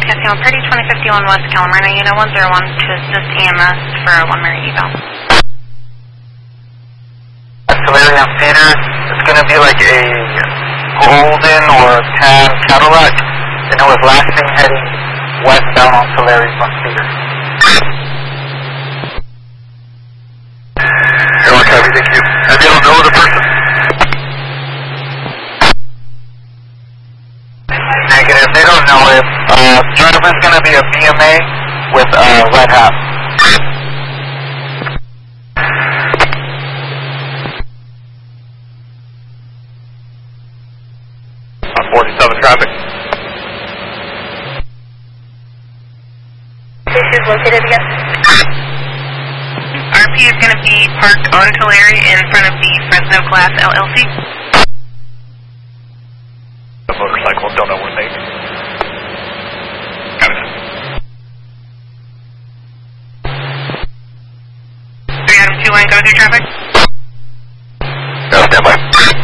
Casino, Pretty 2051 West Calamina, Unit 101 to assist EMS for a 1 Mary eval. Tulare on Cedar, it's going to be like a golden or tan Cadillac, and it was last thing heading westbound on Tulare from Cedar. Airlock Heavy, thank you. And you don't know the person? Negative, they don't know it. Driver's going to be a BMA with a red hat. 47 traffic. This is located again. RP is going to be parked on Tulare in front of the Fresno Glass LLC. The motorcycle, don't know what make. Copy that. 3 Adam 2 line, go through traffic. No, stand by.